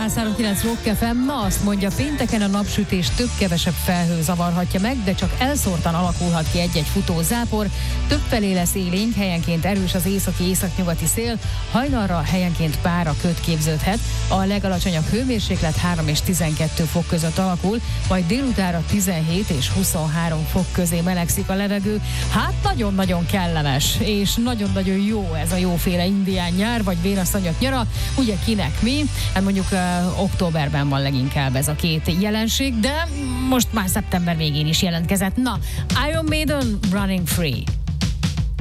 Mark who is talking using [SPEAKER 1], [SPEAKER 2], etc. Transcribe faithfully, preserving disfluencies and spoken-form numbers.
[SPEAKER 1] száz három kilenc Rock ef em, ma azt mondja, pénteken a napsütés több-kevesebb felhő zavarhatja meg, de csak elszórtan alakulhat ki egy-egy futó zápor. Többfelé lesz élénk, helyenként erős az északi északnyugati szél, hajnalra helyenként pára köt képződhet. A legalacsonyabb hőmérséklet három és tizenkettő fok között alakul, majd délutánra tizenhét és huszonhárom fok közé melegszik a levegő. Hát nagyon-nagyon kellemes, és nagyon-nagyon jó ez a jóféle indián nyár, vagy vérasszonyok nyara, ugye kinek mi? Hát mondjuk uh, októberben van leginkább ez a két jelenség, de most már szeptember végén is jelentkezett. Na, Iron Maiden, Running Free.